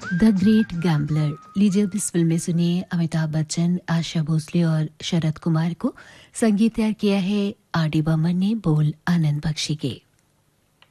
The great gambler. लीजिए अब इस फिल्म में सुनिए अमिताभ बच्चन, आशा भोसले और शरद कुमार को। संगीत तैयार किया है आर डी बर्मन ने, बोल आनंद बख्शी के।